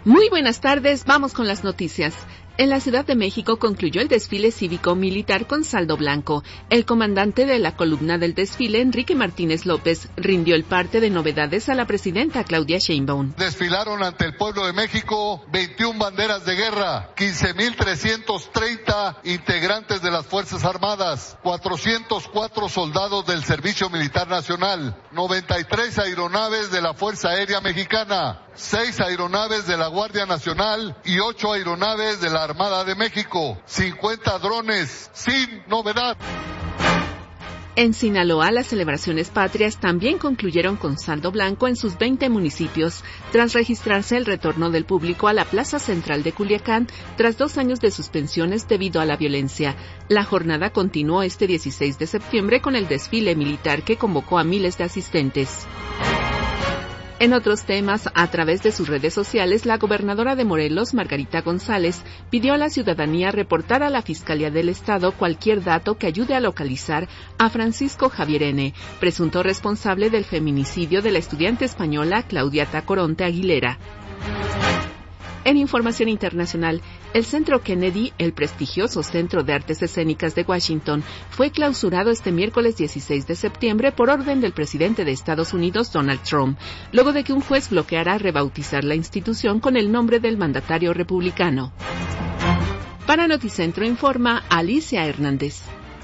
Muy buenas tardes, vamos con las noticias. En la Ciudad de México concluyó el desfile cívico-militar con saldo blanco. El comandante de la columna del desfile, Enrique Martínez López, rindió el parte de novedades a la presidenta Claudia Sheinbaum. Desfilaron ante el pueblo de México 21 banderas de guerra, 15,330 integrantes de las Fuerzas Armadas, 404 soldados del Servicio Militar Nacional, 93 aeronaves de la Fuerza Aérea Mexicana, 6 aeronaves de la Guardia Nacional y 8 aeronaves de la Armada de México, 50 drones, sin novedad. En Sinaloa, las celebraciones patrias también concluyeron con saldo blanco en sus 20 municipios, tras registrarse el retorno del público a la plaza central de Culiacán tras 2 años de suspensiones debido a la violencia. La jornada continuó este 16 de septiembre con el desfile militar que convocó a miles de asistentes. En otros temas, a través de sus redes sociales, la gobernadora de Morelos, Margarita González, pidió a la ciudadanía reportar a la Fiscalía del Estado cualquier dato que ayude a localizar a Francisco Javier N., presunto responsable del feminicidio de la estudiante española Claudia Tacoronte Aguilera. En información internacional, el Centro Kennedy, el prestigioso Centro de Artes Escénicas de Washington, fue clausurado este miércoles 16 de septiembre por orden del presidente de Estados Unidos, Donald Trump, luego de que un juez bloqueara rebautizar la institución con el nombre del mandatario republicano. Para Noticentro informa Alicia Hernández.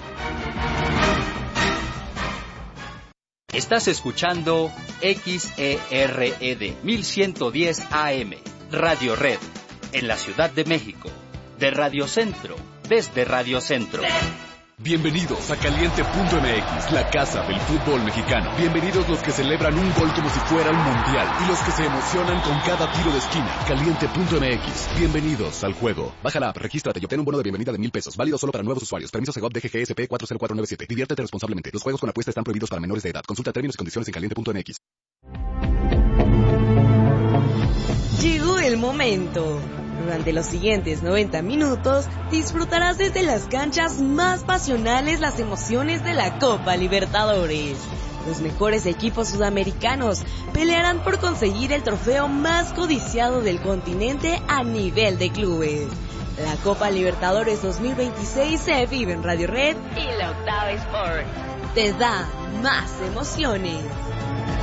Estás escuchando XERED 1110 AM. Radio Red, en la Ciudad de México, de Radio Centro, desde Radio Centro. Bienvenidos a Caliente.mx, la casa del fútbol mexicano. Bienvenidos los que celebran un gol como si fuera un mundial y los que se emocionan con cada tiro de esquina. Caliente.mx, bienvenidos al juego. Baja la app, regístrate y obtén un bono de bienvenida de $1,000. Válido solo para nuevos usuarios. Permiso Segov DGGSP 40497. Diviértete responsablemente. Los juegos con apuesta están prohibidos para menores de edad. Consulta términos y condiciones en Caliente.mx. Llegó el momento. Durante los siguientes 90 minutos disfrutarás desde las canchas más pasionales las emociones de la Copa Libertadores. Los mejores equipos sudamericanos pelearán por conseguir el trofeo más codiciado del continente a nivel de clubes. La Copa Libertadores 2026 se vive en Radio Red y la Octava Sport. Te da más emociones.